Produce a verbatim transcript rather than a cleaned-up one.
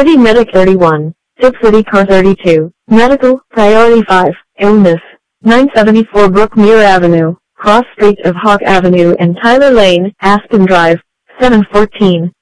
City Medic thirty-one, Tip City Car thirty-two, Medical, Priority five, Illness, nine seventy-four Brookmere Avenue, Cross Street of Hawk Avenue and Tyler Lane, Aspen Drive, seven fourteen,